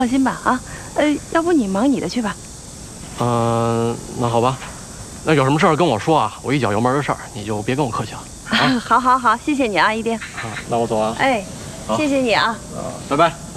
放心吧啊，要不你忙你的去吧。 那好吧，那有什么事儿跟我说啊，我一脚油门的事儿你就别跟我客气了。 好，好，好，谢谢你啊，一定。 那我走啊。 哎，谢谢你啊。 拜拜。